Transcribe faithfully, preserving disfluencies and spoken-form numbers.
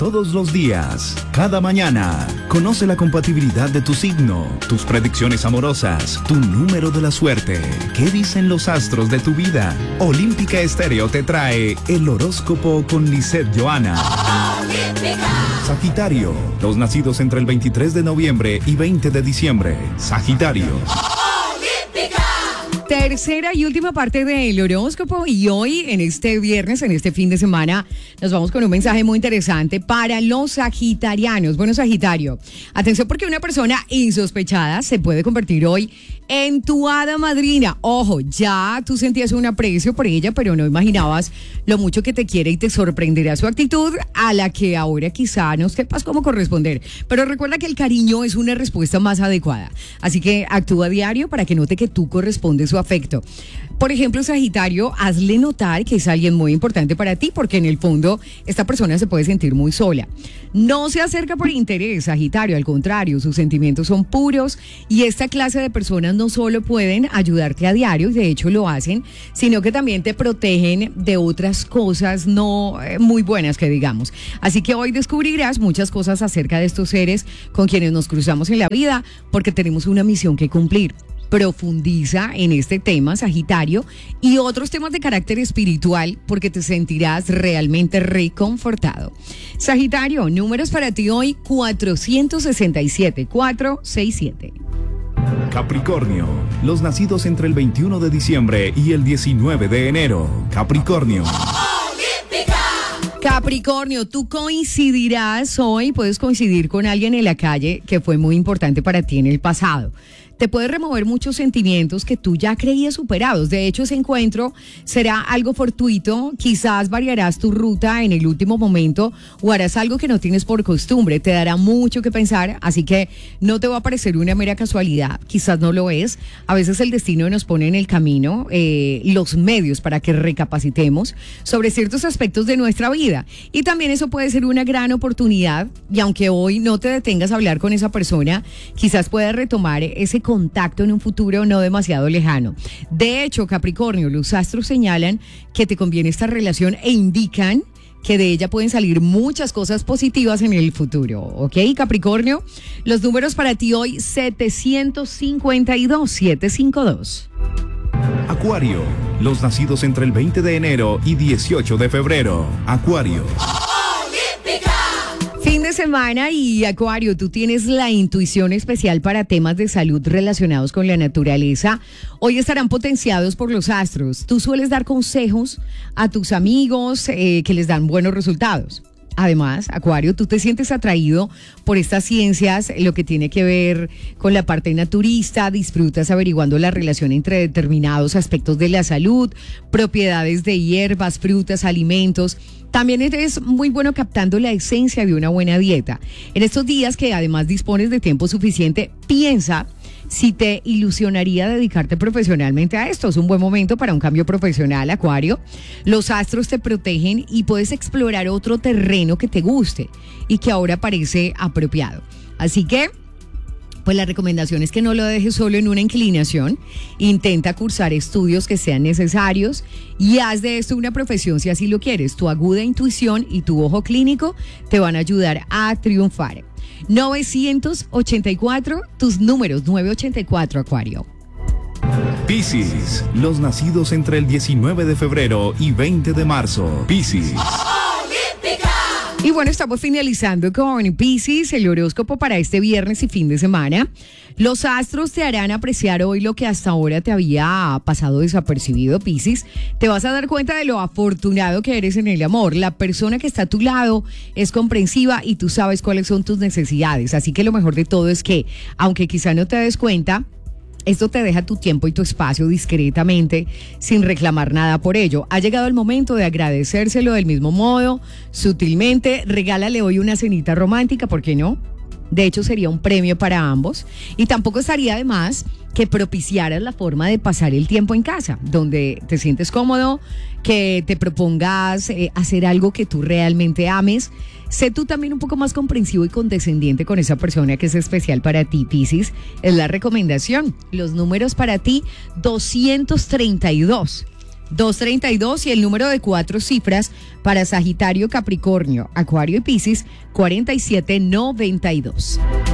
todos los días, cada mañana. Conoce la compatibilidad de tu signo, tus predicciones amorosas, tu número de la suerte. ¿Qué dicen los astros de tu vida? Olímpica Estéreo te trae el horóscopo con Lisette Johanna. Sagitario, los nacidos entre el veintitrés de noviembre y veinte de diciembre. Sagitario. Tercera y última parte del horóscopo, y hoy, en este viernes, en este fin de semana, nos vamos con un mensaje muy interesante para los sagitarianos. Bueno, Sagitario, atención, porque una persona insospechada se puede convertir hoy en tu hada madrina. Ojo, ya tú sentías un aprecio por ella, pero no imaginabas lo mucho que te quiere, y te sorprenderá su actitud, a la que ahora quizá no sepas cómo corresponder. Pero recuerda que el cariño es una respuesta más adecuada. Así que actúa a diario para que note que tú correspondes su afecto. Por ejemplo, Sagitario, hazle notar que es alguien muy importante para ti, porque en el fondo esta persona se puede sentir muy sola. No se acerca por interés, Sagitario, al contrario, sus sentimientos son puros, y esta clase de personas no solo pueden ayudarte a diario, y de hecho lo hacen, sino que también te protegen de otras cosas no eh, muy buenas, que digamos. Así que hoy descubrirás muchas cosas acerca de estos seres con quienes nos cruzamos en la vida, porque tenemos una misión que cumplir. Profundiza en este tema, Sagitario, y otros temas de carácter espiritual, porque te sentirás realmente reconfortado. Sagitario, números para ti hoy: cuatrocientos sesenta y siete, cuatrocientos sesenta y siete. Capricornio, los nacidos entre el veintiuno de diciembre y el diecinueve de enero. Capricornio. Capricornio, tú coincidirás hoy, puedes coincidir con alguien en la calle que fue muy importante para ti en el pasado. Te puede remover muchos sentimientos que tú ya creías superados. De hecho, ese encuentro será algo fortuito. Quizás variarás tu ruta en el último momento o harás algo que no tienes por costumbre. Te dará mucho que pensar, así que no te va a parecer una mera casualidad. Quizás no lo es. A veces el destino nos pone en el camino eh, los medios para que recapacitemos sobre ciertos aspectos de nuestra vida. Y también eso puede ser una gran oportunidad. Y aunque hoy no te detengas a hablar con esa persona, quizás puedas retomar ese contacto en un futuro no demasiado lejano. De hecho, Capricornio, los astros señalan que te conviene esta relación e indican que de ella pueden salir muchas cosas positivas en el futuro. ¿Ok, Capricornio? Los números para ti hoy: setecientos cincuenta y dos, setecientos cincuenta y dos. Acuario, los nacidos entre el veinte de enero y dieciocho de febrero. Acuario. Fin de semana, y Acuario, tú tienes la intuición especial para temas de salud relacionados con la naturaleza. Hoy estarán potenciados por los astros. Tú sueles dar consejos a tus amigos eh, que les dan buenos resultados. Además, Acuario, tú te sientes atraído por estas ciencias, lo que tiene que ver con la parte naturista, disfrutas averiguando la relación entre determinados aspectos de la salud, propiedades de hierbas, frutas, alimentos. También eres muy bueno captando la esencia de una buena dieta. En estos días que además dispones de tiempo suficiente, piensa si te ilusionaría dedicarte profesionalmente a esto. Es un buen momento para un cambio profesional, Acuario. Los astros te protegen y puedes explorar otro terreno que te guste y que ahora parece apropiado. Así que, pues la recomendación es que no lo dejes solo en una inclinación. Intenta cursar estudios que sean necesarios y haz de esto una profesión si así lo quieres. Tu aguda intuición y tu ojo clínico te van a ayudar a triunfar. novecientos ochenta y cuatro, tus números: novecientos ochenta y cuatro, Acuario. Piscis, los nacidos entre el diecinueve de febrero y veinte de marzo. Piscis. Y bueno, estamos finalizando con Piscis, el horóscopo para este viernes y fin de semana. Los astros te harán apreciar hoy lo que hasta ahora te había pasado desapercibido, Piscis. Te vas a dar cuenta de lo afortunado que eres en el amor. La persona que está a tu lado es comprensiva y tú sabes cuáles son tus necesidades. Así que lo mejor de todo es que, aunque quizá no te des cuenta, esto te deja tu tiempo y tu espacio discretamente, sin reclamar nada por ello. Ha llegado el momento de agradecérselo del mismo modo, sutilmente. Regálale hoy una cenita romántica, ¿por qué no? De hecho, sería un premio para ambos. Y tampoco estaría de más que propiciaras la forma de pasar el tiempo en casa, donde te sientes cómodo, que te propongas eh, hacer algo que tú realmente ames. Sé tú también un poco más comprensivo y condescendiente con esa persona que es especial para ti, Piscis. Es la recomendación. Los números para ti: doscientos treinta y dos, doscientos treinta y dos y el número de cuatro cifras para Sagitario, Capricornio, Acuario y Piscis, cuarenta y siete noventa y dos.